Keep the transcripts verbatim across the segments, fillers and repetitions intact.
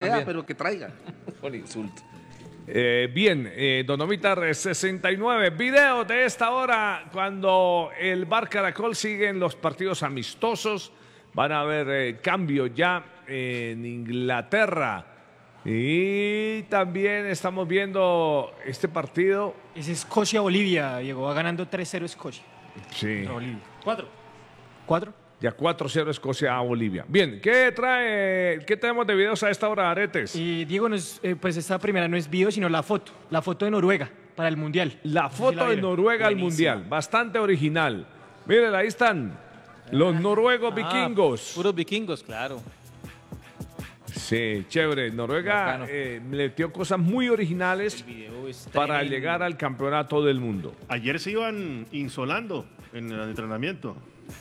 sea, pero que traiga. Por insulto. Eh, bien, eh, Don Omar sesenta y nueve, video de esta hora cuando el Bar Caracol sigue en los partidos amistosos. Van a haber eh, cambio ya en Inglaterra. Y también estamos viendo este partido. Es Escocia-Bolivia, Diego. Va ganando tres cero Escocia. Sí. Bolivia. Cuatro. ¿Cuatro? Ya cuatro cero Escocia a Bolivia. Bien, ¿qué trae? ¿Qué tenemos de videos a esta hora, Aretes? Y Diego, no es, eh, pues esta primera no es video, sino la foto. La foto de Noruega para el Mundial. La No sé si foto la de vieron. Noruega al Buenísima. Mundial. Bastante original. Miren, ahí están. Los noruegos Ah, vikingos. Puros vikingos, claro. Sí, chévere. Noruega Bacano. eh, metió cosas muy originales El video es para tremendo. llegar al campeonato del mundo. Ayer se iban insolando en el entrenamiento.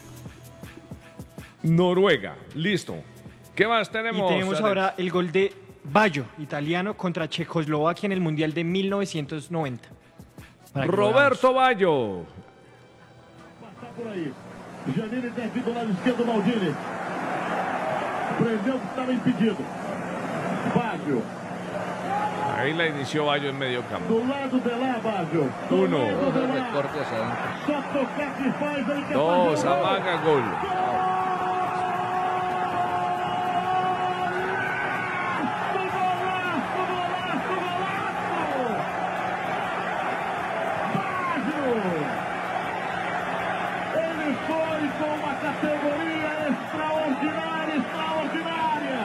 Noruega, listo. ¿Qué más Y tenemos? tenemos Alex? ahora el gol de Bayo, italiano, contra Checoslovaquia en el Mundial de mil novecientos noventa. Para que lo Roberto Baggio. Passar por aí. Janine intervindo do lado esquerdo, Maldini. Prendeu que estava impedido. Baggio. Ahí la inició Baggio en medio campo. Do lado de lá, Baggio. Do Uno. lado de lá. Recorte hacia adentro. Só tocar que faz, ele quer Dos, fazer o gol. amaga gol. Golaço, golaço, golaço! Baggio! Ele foi com uma categoria extraordinária, extraordinária!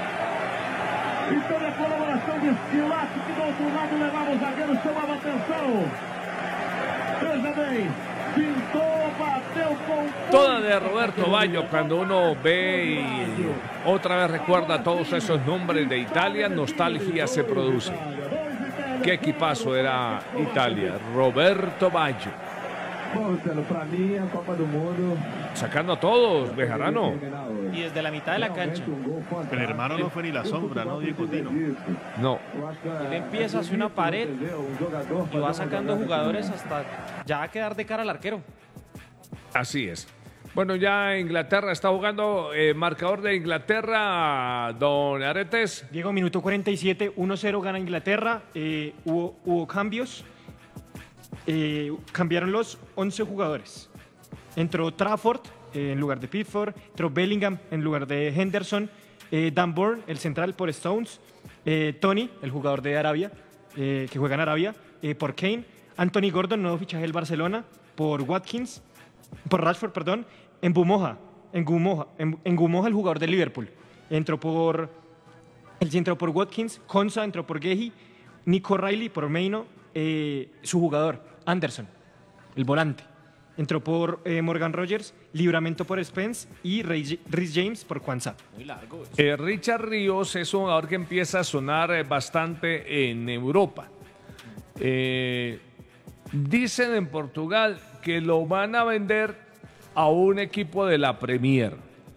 E teve a colaboração de Esquilato, que do outro lado levava o zagueiro, chamava atenção. Veja bem, pintou, bateu com... Toda de Roberto Baggio, cuando uno ve y otra vez recuerda todos esos nombres de Italia, nostalgia se produce. Qué equipazo era Italia, Roberto Baggio. Bom, Luciano, para mim a Copa do Mundo. Sacando a todos, Bejarano. Y desde la mitad de la cancha. El hermano no fue ni la sombra, ¿no, Diego Tino? No. Él empieza hacia una pared y va sacando jugadores hasta ya quedar de cara al arquero. Así es. Bueno, ya Inglaterra está jugando, eh, marcador de Inglaterra, don Aretes. Diego, minuto cuarenta y siete, uno cero gana Inglaterra. Eh, hubo, hubo cambios. Eh, cambiaron los once jugadores. Entró Trafford eh, en lugar de Pickford, entró Bellingham en lugar de Henderson, eh, Dan Burn, el central, por Stones, eh, Tony, el jugador de Arabia, eh, que juega en Arabia, eh, por Kane, Anthony Gordon, nuevo fichaje del Barcelona, por Watkins, por Rashford, perdón, en Bumoja, en Gumoja, en, en Gumoja, el jugador de Liverpool. Entró por, él sí entró por Watkins, Konsa entró por Gehi, Nico Riley por Meino, eh, su jugador, Anderson, el volante. Entró por eh, Morgan Rogers, Libramento por Spence y Rhys James por Kwanzaa. Muy largo. eso. Eh, Richard Ríos es un jugador que empieza a sonar eh, bastante en Europa. Eh, dicen en Portugal que lo van a vender a un equipo de la Premier.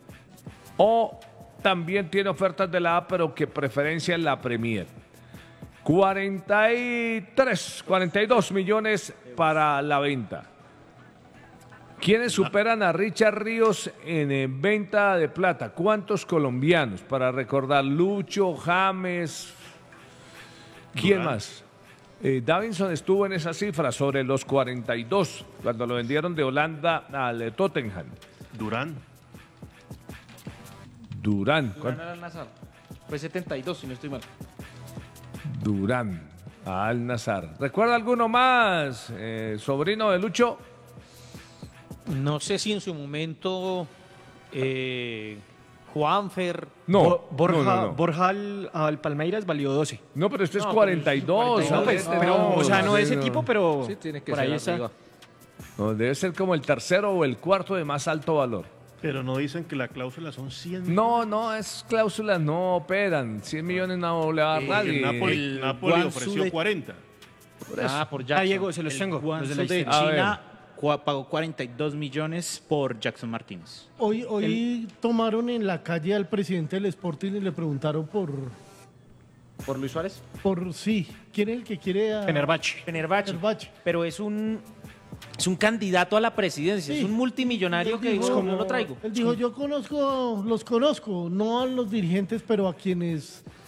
O también tiene ofertas de la A, pero que preferencia en la Premier. cuarenta y tres, cuarenta y dos millones para la venta. ¿Quiénes superan a Richard Ríos en eh, venta de plata? ¿Cuántos colombianos? Para recordar, Lucho, James, ¿quién Durán. más? Eh, Davinson estuvo en esa cifra, sobre los cuarenta y dos, cuando lo vendieron de Holanda al eh, Tottenham. Durán. Durán, Durán ¿cuánto? era al Nazar. Fue setenta y dos, si no estoy mal. Durán, al Nazar. ¿Recuerda alguno más, eh, sobrino de Lucho? No sé si en su momento eh, Juanfer. No, Bo- Borja, no, no, no. Borja al, al Palmeiras valió doce. No, pero esto es No, cuarenta y dos. pero es No, pues, Alete, pero, no, o sea, no sí, ese tipo, pero Sí, tiene que por ser ahí está. arriba. No, debe ser como el tercero o el cuarto de más alto valor. Pero no dicen que la cláusula son cien. No, no, es cláusulas, no operan. cien millones no le va a dar El nadie. Napoli, el Napoli Guangzhou ofreció de- cuarenta. Ah, por Ah, Jackson. Diego, se los El tengo. Los de Guangzhou la de historia. A China cua- pagó cuarenta y dos millones por Jackson Martínez. Hoy, hoy tomaron en la calle al presidente del Sporting y le preguntaron por, ¿Por Luis Suárez? por sí, ¿quién es el que quiere a Fenerbahce. Fenerbahce. Fenerbahce? Pero es un, es un candidato a la presidencia, Sí. es un multimillonario Él que dijo, dijo- no lo traigo. Él dijo, yo conozco, los conozco, no a los dirigentes, pero a quienes